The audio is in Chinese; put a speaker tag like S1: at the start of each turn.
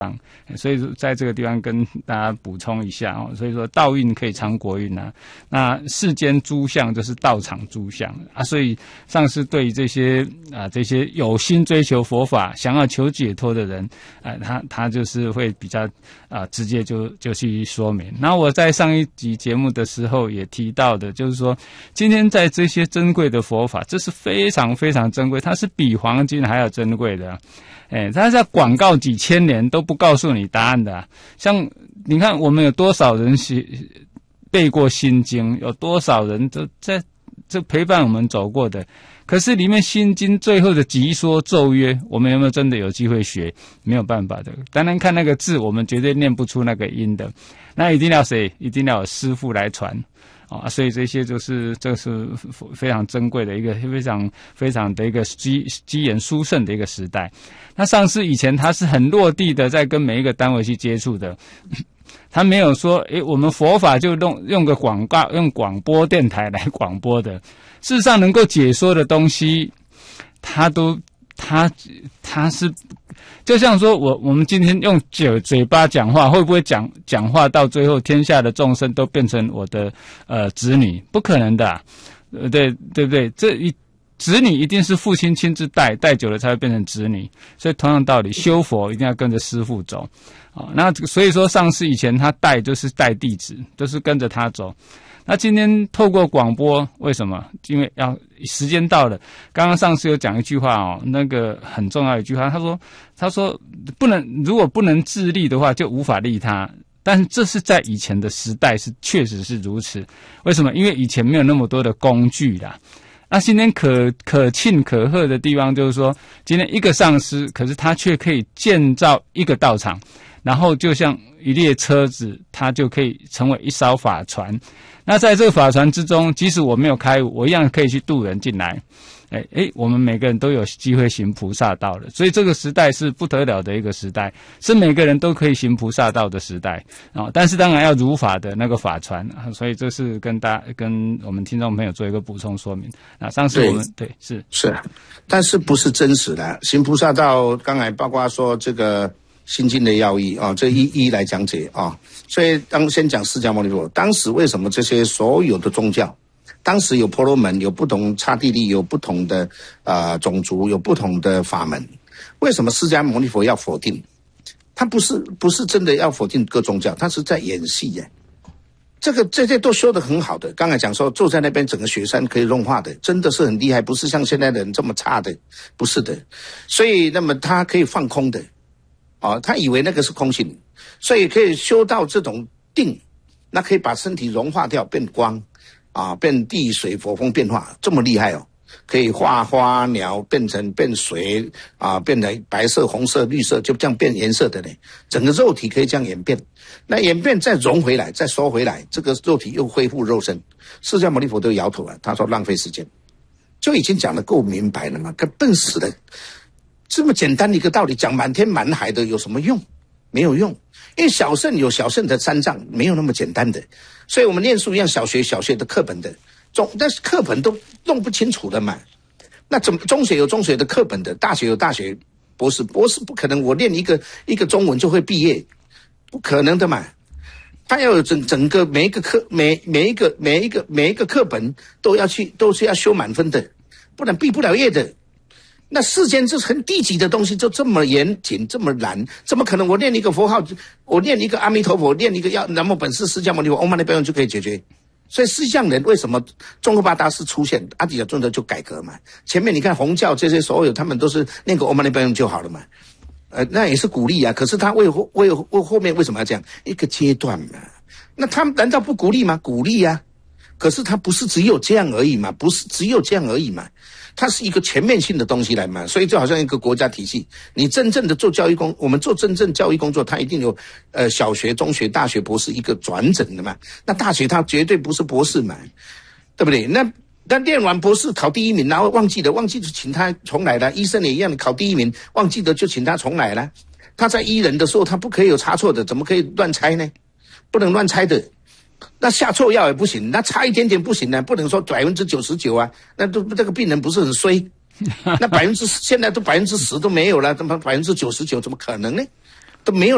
S1: 所以说在这个地方跟大家补充一下哦，所以说道运可以藏国运啊，那世间诸相就是道场诸相啊，所以上师对于这些有心追求佛法、想要求解脱的人，他就是会比较直接就去说明。那我在上一集节目的时候也提到的，就是说今天在这些珍贵的佛法，这是非常非常珍贵，它是比黄金还要珍贵的。他在广告几千年都不告诉你答案的像你看我们有多少人背过心经，有多少人都在这陪伴我们走过的，可是里面心经最后的集说咒曰，我们有没有真的有机会学？没有办法的。当然看那个字，我们绝对念不出那个音的，那一定要谁？一定要有师父来传所以这些这是非常珍贵的一个非常非常的一个机缘殊胜的一个时代。那上师以前他是很落地的在跟每一个单位去接触的，他没有说我们佛法就用个广告，用广播电台来广播的。事实上能够解说的东西，他是就像说我们今天用嘴巴讲话，会不会讲话到最后天下的众生都变成我的子女？不可能的对不对？子女一定是父亲亲自带久了才会变成子女，所以同样道理，修佛一定要跟着师父走那所以说上师以前他带就是带弟子，都是跟着他走。那今天透过广播，为什么？因为时间到了。刚刚上师有讲一句话那个很重要一句话，他说如果不能自利的话，就无法利他。但是这是在以前的时代确实是如此。为什么？因为以前没有那么多的工具啦。那今天可庆可贺的地方就是说，今天一个上师，可是他却可以建造一个道场，然后就像一列车子，它就可以成为一艘法船。那在这个法船之中，即使我没有开悟，我一样可以去渡人进来。我们每个人都有机会行菩萨道的，所以这个时代是不得了的一个时代，是每个人都可以行菩萨道的时代但是当然要如法的那个法船所以这是跟我们听众朋友做一个补充说明。上次我们对是，
S2: 但是不是真实的行菩萨道，刚才包括说这个心经的要义这一来讲解所以先讲释迦牟尼佛，当时为什么这些所有的宗教，当时有婆罗门，有不同刹帝利，有不同的种族，有不同的法门，为什么释迦牟尼佛要否定？他不是真的要否定各宗教，他是在演戏耶。这些都修得很好的，刚才讲说坐在那边整个雪山可以融化的，真的是很厉害，不是像现在的人这么差的，不是的。所以那么他可以放空的他以为那个是空性，所以可以修到这种定，那可以把身体融化掉，变光变地水火风变化，这么厉害可以化花鸟变水变成白色红色绿色，就这样变颜色的呢。整个肉体可以这样演变，那演变再融回来再收回来，这个肉体又恢复肉身。释迦牟尼佛都摇头了，他说浪费时间，就已经讲得够明白了嘛，跟笨死了。这么简单的一个道理讲满天满海的有什么用？没有用，因为小圣有小圣的三藏，没有那么简单的。所以我们念书一样，小学的课本的但是课本都弄不清楚的嘛。那怎么中学有中学的课本的，大学有大学，博士不可能我念一个中文就会毕业，不可能的嘛。他要有整个每一个课本都是要修满分的，不然毕不了业的。那世间这很低级的东西就这么严谨这么难，怎么可能我念一个佛号，我念一个阿弥陀佛，念一个要南无本师释迦牟尼佛唵嘛呢叭用就可以解决？所以释迦人为什么宗喀巴大师出现，阿底峡尊者就改革嘛。前面你看红教这些所有他们都是念个唵嘛呢叭用就好了嘛。那也是鼓励可是他为后面为什么要这样一个阶段嘛？那他们难道不鼓励吗？鼓励可是他不是只有这样而已嘛，它是一个全面性的东西来嘛，所以就好像一个国家体系，你真正的做我们做真正教育工作，它一定有小学、中学、大学、博士一个转诊的嘛。那大学它绝对不是博士嘛，对不对？那念完博士考第一名，然后忘记了就请他重来了。医生也一样，考第一名忘记了就请他重来了。他在医人的时候，他不可以有差错的，怎么可以乱猜呢？不能乱猜的。那下错药也不行，那差一点点不行不能说99%那这个病人不是很衰？那现在都10%都没有了，怎么99%怎么可能呢？都没有。